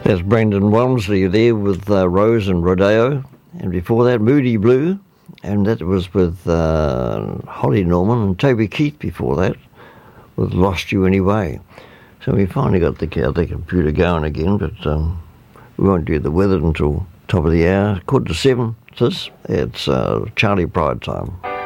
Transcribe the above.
That's Brendan Walmsley there with Rose and Rodeo. And before that, Moody Blue. And that was with Holly Norman and Toby Keith before that with Lost You Anyway. So we finally got the computer going again, but we won't do the weather until top of the hour. 6:45. It's Charlie Pride time.